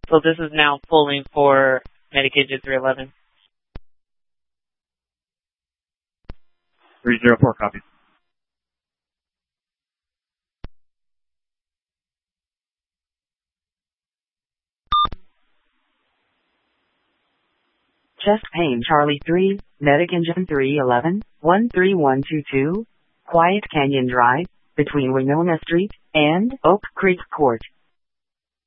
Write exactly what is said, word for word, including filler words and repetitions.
So this is now pulling for Medicaid three eleven. three zero four, copy. Chest pain Charlie three, Medic Engine three eleven, one three one two two, Quiet Canyon Drive, between Winona Street and Oak Creek Court.